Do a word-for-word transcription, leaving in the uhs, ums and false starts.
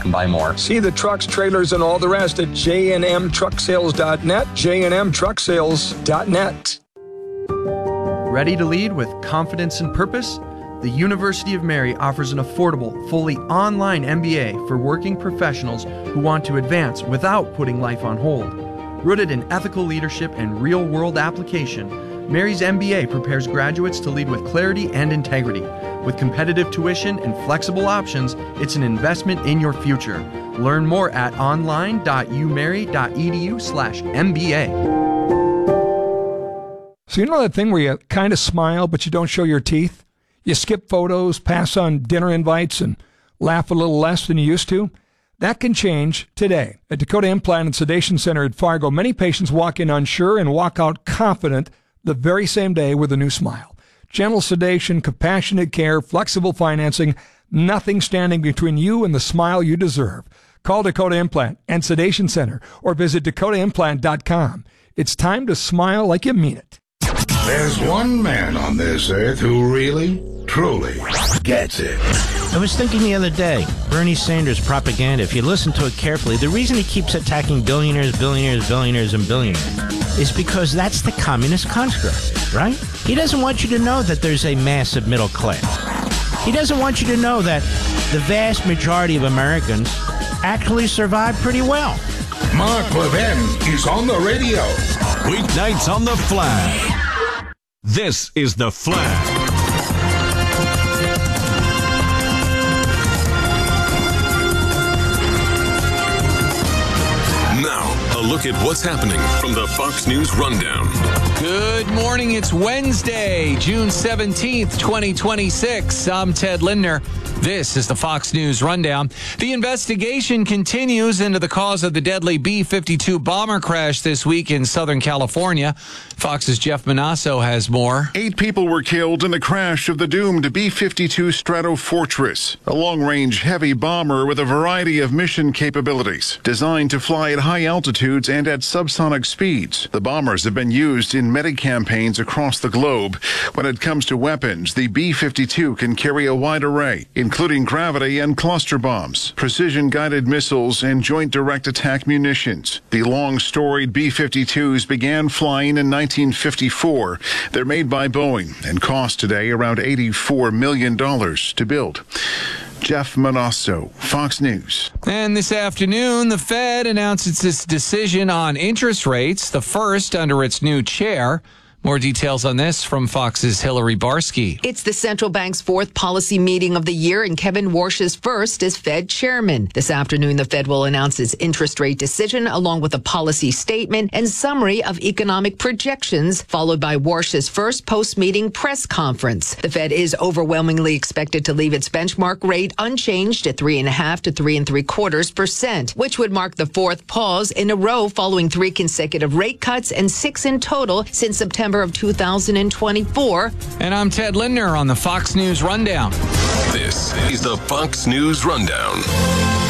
and buy more. See the trucks, trailers, and all the rest at J and M truck sales dot net, J and M truck sales dot net. Ready to lead with confidence and purpose? The University of Mary offers an affordable, fully online M B A for working professionals who want to advance without putting life on hold. Rooted in ethical leadership and real-world application, Mary's M B A prepares graduates to lead with clarity and integrity. With competitive tuition and flexible options, it's an investment in your future. Learn more at online dot u mary dot e d u slash M B A. So you know that thing where you kind of smile but you don't show your teeth? You skip photos, pass on dinner invites, and laugh a little less than you used to? That can change today. At Dakota Implant and Sedation Center at Fargo, many patients walk in unsure and walk out confident the very same day with a new smile. Gentle sedation, compassionate care, flexible financing, nothing standing between you and the smile you deserve. Call Dakota Implant and Sedation Center or visit dakota implant dot com. It's time to smile like you mean it. There's one man on this earth who really, truly gets it. I was thinking the other day, Bernie Sanders' propaganda, if you listen to it carefully, the reason he keeps attacking billionaires, billionaires, billionaires, and billionaires is because that's the communist construct, right? He doesn't want you to know that there's a massive middle class. He doesn't want you to know that the vast majority of Americans actually survive pretty well. Mark Levin is on the radio. Weeknights on The Flag. This is The Flag. Now, a look at what's happening from the Fox News Rundown. Good morning. It's Wednesday, June seventeenth, twenty twenty-six. I'm Ted Lindner. This is the Fox News Rundown. The investigation continues into the cause of the deadly B fifty-two bomber crash this week in Southern California. Fox's Jeff Manasso has more. Eight people were killed in the crash of the doomed B fifty-two Stratofortress, a long-range heavy bomber with a variety of mission capabilities, designed to fly at high altitudes and at subsonic speeds. The bombers have been used in many campaigns across the globe. When it comes to weapons, the B fifty-two can carry a wide array, including gravity and cluster bombs, precision-guided missiles, and joint direct attack munitions. The long-storied B fifty-twos began flying in nineteen fifty-four. They're made by Boeing and cost today around eighty-four million dollars to build. Jeff Manasso, Fox News. And this afternoon, the Fed announces its decision on interest rates, the first under its new chair. More details on this from Fox's Hillary Barsky. It's the central bank's fourth policy meeting of the year and Kevin Warsh's first as Fed chairman. This afternoon, the Fed will announce its interest rate decision along with a policy statement and summary of economic projections, followed by Warsh's first post-meeting press conference. The Fed is overwhelmingly expected to leave its benchmark rate unchanged at three and a half to three and three quarters percent, which would mark the fourth pause in a row following three consecutive rate cuts and six in total since September of two thousand twenty-four. And I'm Ted Lindner on the Fox News Rundown. This is the Fox News Rundown.